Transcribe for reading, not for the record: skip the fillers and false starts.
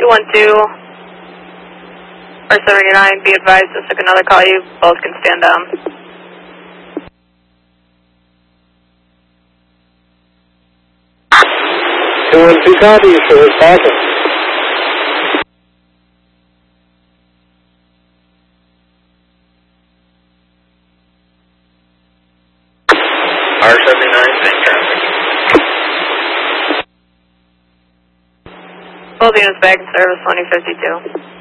212 or 79, be advised, this took another call, you both can stand down. 212 copy, so it's awesome. R79, same traffic. Both units back in service, 2052.